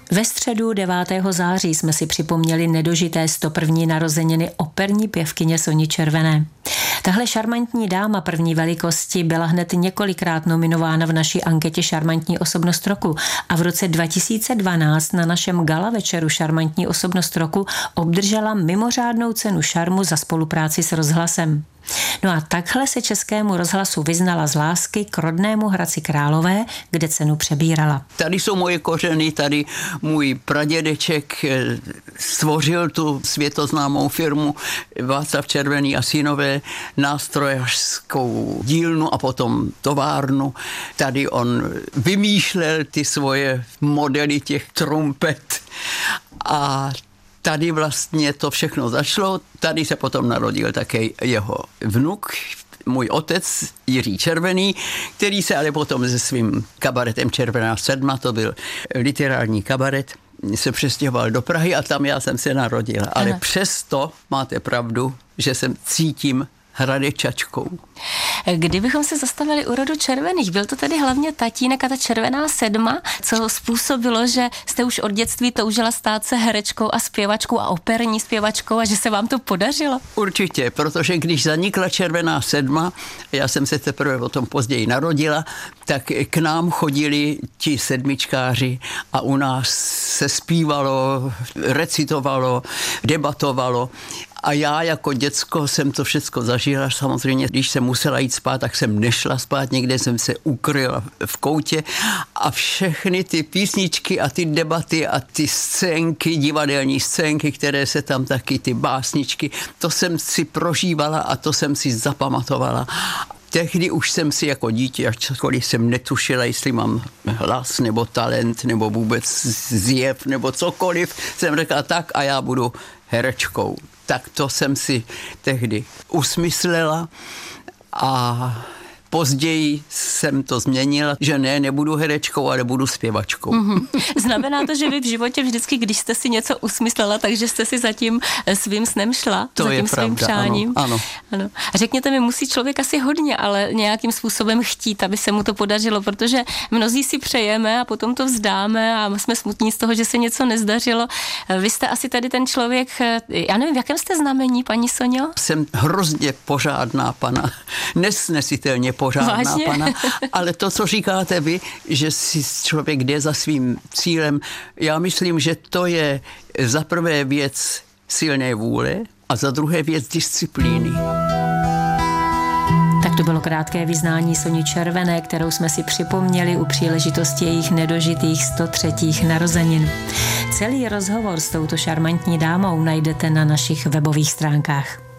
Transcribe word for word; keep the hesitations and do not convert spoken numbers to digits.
Ve středu devátého září jsme si připomněli nedožité sto první narozeniny operní pěvkyně Soni Červené. Tahle šarmantní dáma první velikosti byla hned několikrát nominována v naší anketě Šarmantní osobnost roku a v roce dva tisíce dvanáct na našem gala večeru Šarmantní osobnost roku obdržela mimořádnou cenu šarmu za spolupráci s rozhlasem. No a takhle se Českému rozhlasu vyznala z lásky k rodnému Hradci Králové, kde cenu přebírala. Tady jsou moje kořeny, tady můj pradědeček stvořil tu světoznámou firmu Václav Červený a synové, nástrojařskou dílnu a potom továrnu. Tady on vymýšlel ty svoje modely těch trumpet a tady vlastně to všechno začalo, tady se potom narodil také jeho vnuk, můj otec Jiří Červený, který se ale potom se svým kabaretem Červená sedma, to byl literární kabaret, se přestěhoval do Prahy a tam já jsem se narodil. Ale ano. Přesto máte pravdu, že jsem cítím Hradečačkou. Kdybychom se zastavili u rodu Červených, byl to tedy hlavně tatínek a ta Červená sedma, co způsobilo, že jste už od dětství toužila stát se herečkou a zpěvačkou a operní zpěvačkou a že se vám to podařilo? Určitě, protože když zanikla Červená sedma, já jsem se teprve o tom později narodila, tak k nám chodili ti sedmičkáři a u nás se zpívalo, recitovalo, debatovalo. A já jako děcko jsem to všechno zažila. Samozřejmě, když jsem musela jít spát, tak jsem nešla spát. Někde jsem se ukryla v koutě a všechny ty písničky a ty debaty a ty scénky, divadelní scénky, které se tam taky, ty básničky, to jsem si prožívala a to jsem si zapamatovala. Tehdy už jsem si jako dítě, ačkoliv jsem netušila, jestli mám hlas nebo talent nebo vůbec zjev nebo cokoliv, jsem řekla tak a já budu herečkou. Tak to jsem si tehdy usmyslela a později jsem to změnila, že ne, nebudu herečkou, ale budu zpěvačkou. Mm-hmm. Znamená to, že vy v životě vždycky, když jste si něco usmyslela, takže jste si za tím svým snem šla? To za tím je svým pravda, přáním? Ano, ano. ano. A řekněte mi, musí člověk asi hodně, ale nějakým způsobem chtít, aby se mu to podařilo, protože mnozí si přejeme a potom to vzdáme a jsme smutní z toho, že se něco nezdařilo. Vy jste asi tady ten člověk, já nevím, v jakém jste znamení, paní Soňo? Jsem hrozně pořádná pana, nesnesitelně pořádná Vážně? pana, ale to, co říkáte vy, že si člověk jde za svým cílem, já myslím, že to je za prvé věc silné vůle a za druhé věc disciplíny. Tak to bylo krátké vyznání Soni Červené, kterou jsme si připomněli u příležitosti jejich nedožitých sto třetích narozenin. Celý rozhovor s touto šarmantní dámou najdete na našich webových stránkách.